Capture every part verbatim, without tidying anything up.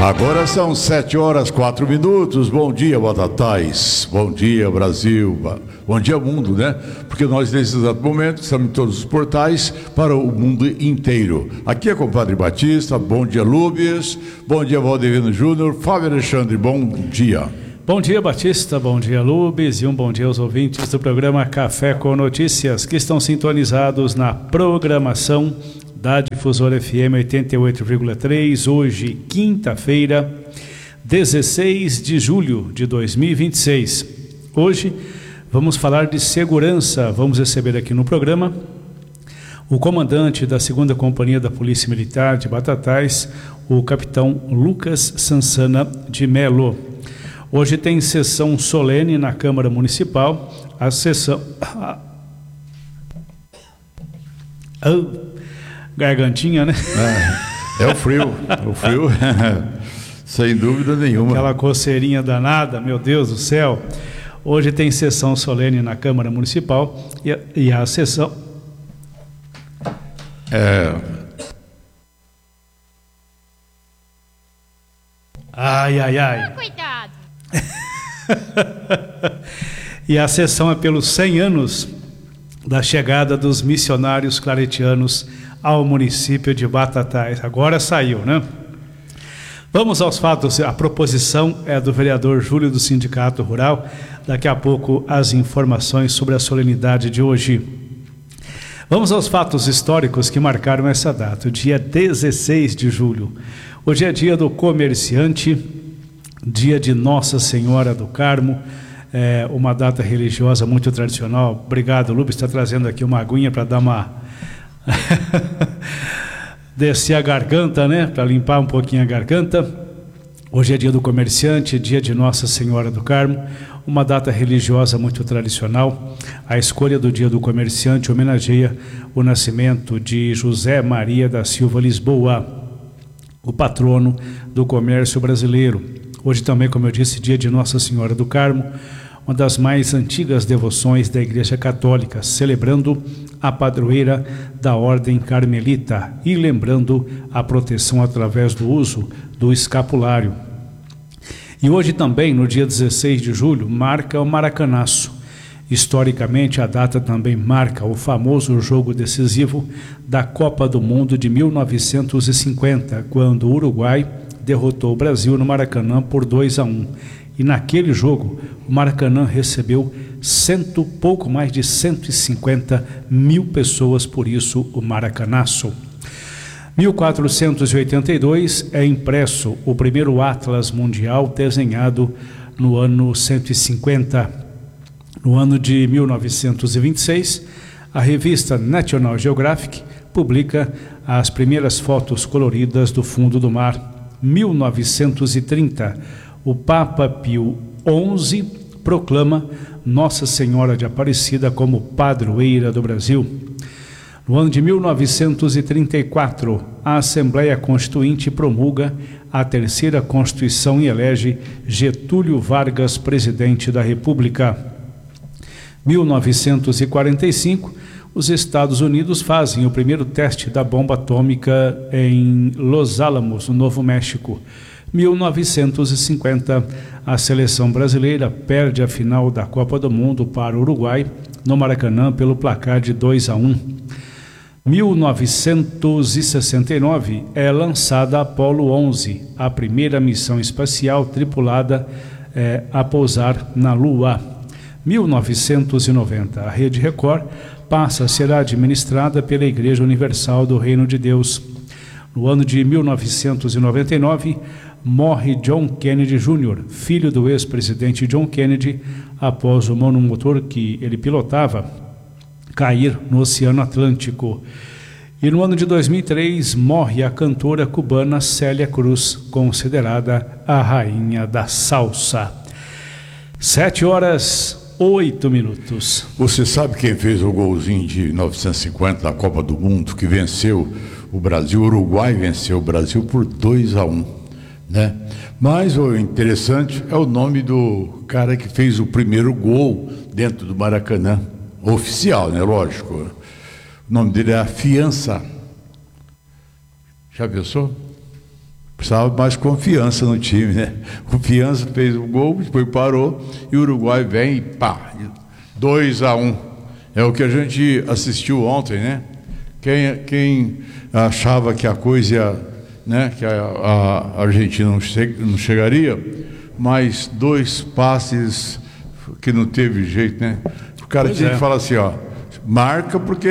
Agora são sete horas, quatro minutos. Bom dia, Batatais. Bom dia, Brasil. Bom dia, mundo, né? Porque nós, nesse exato momento, estamos em todos os portais para o mundo inteiro. Aqui é Compadre Batista. Bom dia, Lúbias. Bom dia, Valdevino Júnior. Fábio Alexandre, bom dia. Bom dia, Batista. Bom dia, Lubes. E um bom dia aos ouvintes do programa Café com Notícias, que estão sintonizados na programação da Difusora F M oitenta e oito vírgula três, hoje, quinta-feira, dezesseis de julho de dois mil e vinte e seis. Hoje vamos falar de segurança. Vamos receber aqui no programa o comandante da segunda Companhia da Polícia Militar de Batatais, o capitão Lucas Sansana de Melo. Hoje tem sessão solene na Câmara Municipal. A sessão... Oh. Gargantinha, né? É, é o frio, o frio, sem dúvida nenhuma. Aquela coceirinha danada, meu Deus do céu. Hoje tem sessão solene na Câmara Municipal e a, e a sessão... É... Ai, ai, ai. Cuidado. E a sessão é pelos cem anos da chegada dos missionários claretianos ao município de Batatais. Agora saiu, né? Vamos aos fatos. A proposição é do vereador Júlio do Sindicato Rural. Daqui a pouco as informações sobre a solenidade de hoje. Vamos aos fatos históricos que marcaram essa data, o dia dezesseis de julho. Hoje é dia do comerciante, dia de Nossa Senhora do Carmo, é uma data religiosa muito tradicional. Obrigado, Lubes, está trazendo aqui uma aguinha para dar uma... descer a garganta, né? Para limpar um pouquinho a garganta. Hoje é dia do comerciante, dia de Nossa Senhora do Carmo, uma data religiosa muito tradicional. A escolha do dia do comerciante homenageia o nascimento de José Maria da Silva Lisboa, o patrono do comércio brasileiro. Hoje também, como eu disse, dia de Nossa Senhora do Carmo, uma das mais antigas devoções da Igreja Católica, celebrando a padroeira da Ordem Carmelita e lembrando a proteção através do uso do escapulário. E hoje também, no dia dezesseis de julho, marca o Maracanaço. Historicamente, a data também marca o famoso jogo decisivo da Copa do Mundo de mil novecentos e cinquenta, quando o Uruguai derrotou o Brasil no Maracanã por dois a um. E naquele jogo, o Maracanã recebeu cento, pouco mais de cento e cinquenta mil pessoas, por isso o Maracanaço. mil quatrocentos e oitenta e dois é impresso o primeiro Atlas Mundial, desenhado no ano cento e cinquenta. No ano de mil novecentos e vinte e seis, a revista National Geographic publica as primeiras fotos coloridas do fundo do mar. mil novecentos e trinta, o Papa Pio onze proclama Nossa Senhora de Aparecida como padroeira do Brasil. No ano de mil novecentos e trinta e quatro, a Assembleia Constituinte promulga a terceira Constituição e elege Getúlio Vargas presidente da República. mil novecentos e quarenta e cinco, os Estados Unidos fazem o primeiro teste da bomba atômica em Los Alamos, no Novo México. mil novecentos e cinquenta, a seleção brasileira perde a final da Copa do Mundo para o Uruguai, no Maracanã, pelo placar de dois a um. mil novecentos e sessenta e nove, é lançada a Apollo onze, a primeira missão espacial tripulada é, a pousar na Lua. mil novecentos e noventa, a Rede Record passa a ser administrada pela Igreja Universal do Reino de Deus. No ano de mil novecentos e noventa e nove, morre John Kennedy Júnior, filho do ex-presidente John Kennedy, após o monomotor que ele pilotava cair no Oceano Atlântico. E no ano de dois mil e três, morre a cantora cubana Célia Cruz, considerada a rainha da salsa. Sete horas, oito minutos. Você sabe quem fez o golzinho de mil novecentos e cinquenta da Copa do Mundo, que venceu o Brasil? O Uruguai venceu o Brasil por dois a um, né? Mas o interessante é o nome do cara que fez o primeiro gol dentro do Maracanã, oficial, né? Lógico. O nome dele é Afiança. Já pensou? precisava mais confiança no time, né? Confiança, fez o gol, depois parou, e o Uruguai vem e pá, dois a um. É o que a gente assistiu ontem, né? Quem, quem achava que a coisa ia, né, que a, a Argentina não, che, não chegaria, mas dois passes que não teve jeito, né? O cara pois tinha é. que falar assim, ó, marca porque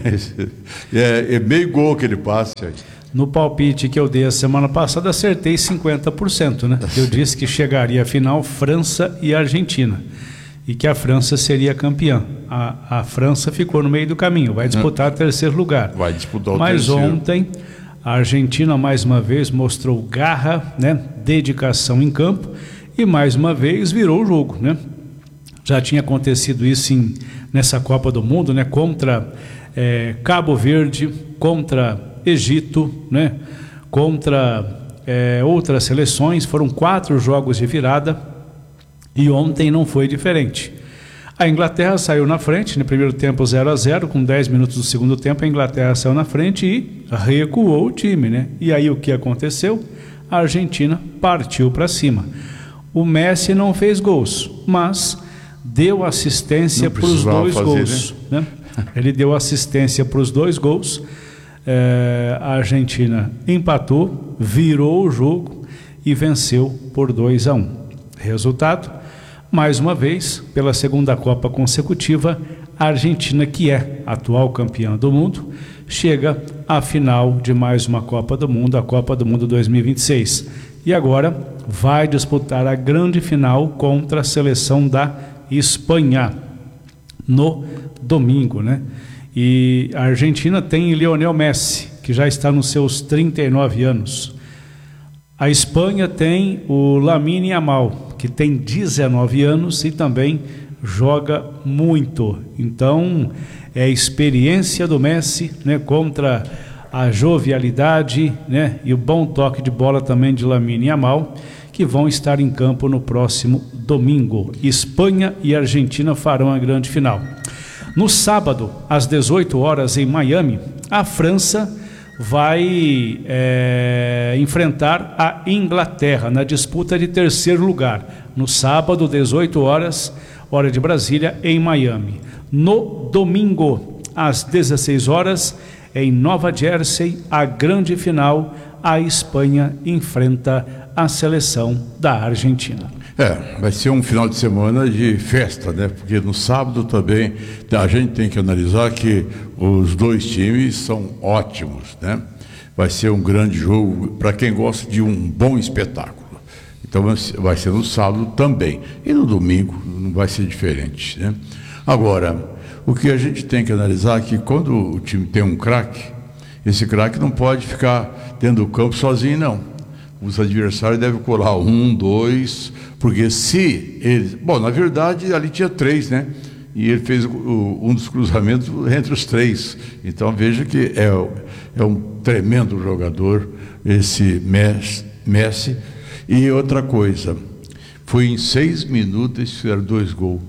é, é meio gol aquele passe aí. No palpite que eu dei a semana passada, acertei cinquenta por cento, né? Eu disse que chegaria a final França e Argentina, e que a França seria campeã. A, a França ficou no meio do caminho, vai disputar o terceiro lugar. Vai disputar o Mas terceiro. ontem a Argentina mais uma vez mostrou garra, né? Dedicação em campo, e mais uma vez virou o jogo, né? Já tinha acontecido isso em, nessa Copa do Mundo, né? Contra é, Cabo Verde, contra Egito, né? Contra é, outras seleções. Foram quatro jogos de virada e ontem não foi diferente. A Inglaterra saiu na frente no primeiro tempo zero a zero, com dez minutos do segundo tempo a Inglaterra saiu na frente e recuou o time, né? E aí o que aconteceu? A Argentina partiu para cima. O Messi não fez gols, mas deu assistência para os dois fazer, gols, né? Né? Ele deu assistência para os dois gols. É, a Argentina empatou, virou o jogo e venceu por dois a um. Resultado, mais uma vez, pela segunda Copa consecutiva, a Argentina, que é atual campeã do mundo, chega à final de mais uma Copa do Mundo, a Copa do Mundo dois mil e vinte e seis. E agora vai disputar a grande final contra a seleção da Espanha no domingo, né? E a Argentina tem Lionel Messi, que já está nos seus trinta e nove anos. A Espanha tem o Lamine Yamal, que tem dezenove anos e também joga muito. Então, é a experiência do Messi, né, contra a jovialidade, né, e o bom toque de bola também de Lamine Yamal, que vão estar em campo no próximo domingo. Espanha e Argentina farão a grande final. No sábado, às dezoito horas, em Miami, a França vai é, enfrentar a Inglaterra na disputa de terceiro lugar. No sábado, dezoito horas, hora de Brasília, em Miami. No domingo, às dezesseis horas, em Nova Jersey, a grande final, a Espanha enfrenta a seleção da Argentina. É, vai ser um final de semana de festa, né? Porque no sábado também a gente tem que analisar que os dois times são ótimos, né? Vai ser um grande jogo para quem gosta de um bom espetáculo. Então vai ser no sábado também. E no domingo não vai ser diferente, né? Agora, o que a gente tem que analisar é que quando o time tem um craque, esse craque não pode ficar dentro do campo sozinho, não. Os adversários devem colar um, dois, porque se eles... Bom, na verdade, ali tinha três, né? E ele fez o, um dos cruzamentos entre os três. Então, veja que é, é um tremendo jogador, esse Messi. E outra coisa, foi em seis minutos eles fizeram dois gols.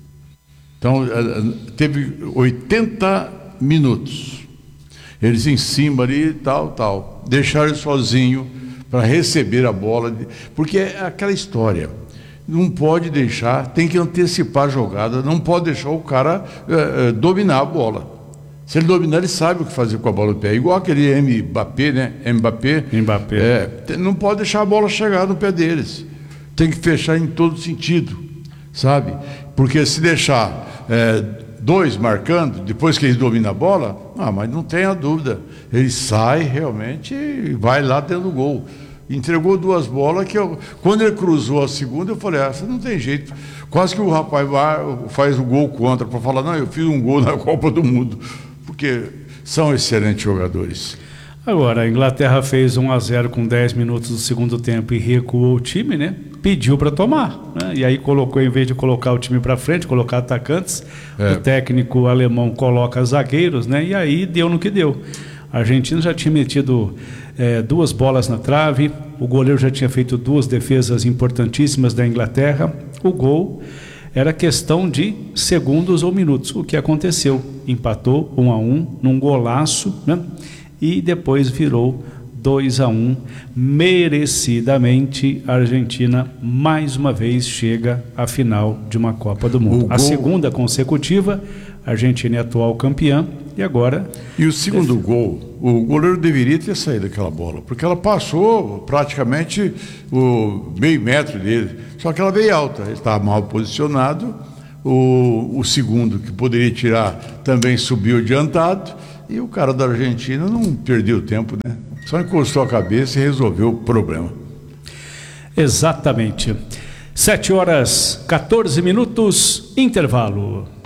Então, teve oitenta minutos. Eles em cima ali, tal, tal. Deixaram ele sozinho para receber a bola, porque é aquela história, não pode deixar, tem que antecipar a jogada, não pode deixar o cara é, é, dominar a bola. Se ele dominar, ele sabe o que fazer com a bola no pé, igual aquele Mbappé, né? Mbappé, Mbappé. É, não pode deixar a bola chegar no pé deles, tem que fechar em todo sentido, sabe? Porque se deixar é, dois marcando, depois que eles dominam a bola, ah, mas não tenha dúvida, ele sai realmente e vai lá dentro do gol. Entregou duas bolas que eu, quando ele cruzou a segunda, eu falei, ah, não tem jeito. Quase que o rapaz vai, faz o gol contra para falar, não, eu fiz um gol na Copa do Mundo, porque são excelentes jogadores. Agora, a Inglaterra fez um a zero com dez minutos do segundo tempo e recuou o time, né? Pediu para tomar, né? E aí colocou, em vez de colocar o time para frente, colocar atacantes, é. O técnico alemão coloca zagueiros, né? E aí deu no que deu. A Argentina já tinha metido é, duas bolas na trave, o goleiro já tinha feito duas defesas importantíssimas da Inglaterra. O gol era questão de segundos ou minutos. O que aconteceu? Empatou um a um num golaço, né? E depois virou dois a um, merecidamente a Argentina mais uma vez chega à final de uma Copa do Mundo. A segunda consecutiva, a Argentina é atual campeã e agora... E o segundo deve... gol, o goleiro deveria ter saído daquela bola, porque ela passou praticamente o meio metro dele, só que ela veio alta, ele estava mal posicionado, o, o segundo que poderia tirar também subiu adiantado, e o cara da Argentina não perdeu tempo, né? Só encostou a cabeça e resolveu o problema. Exatamente. sete horas, quatorze minutos, intervalo.